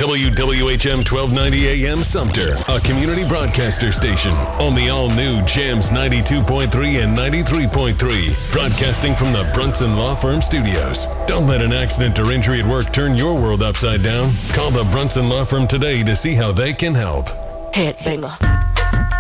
WWHM 1290 AM Sumter, a community broadcaster station on the all-new Jams 92.3 and 93.3, broadcasting from the Brunson Law Firm Studios. Don't let an accident or injury at work turn your world upside down. Call the Brunson Law Firm today to see how they can help. Headbanger.